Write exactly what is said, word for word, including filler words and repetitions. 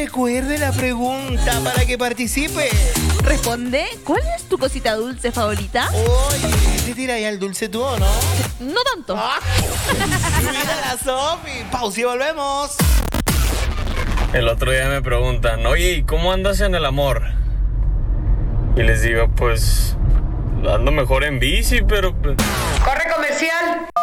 recuerde la pregunta para que participe. Responde, ¿cuál es tu cosita dulce favorita? Oye, ¿te tira ya el dulce tú o no? No tanto. Ah, mira la Sofi. Pausa y volvemos. El otro día me preguntan, oye, ¿y cómo andas en el amor? Y les digo, pues, ando mejor en bici, pero... ¡Corre comercial!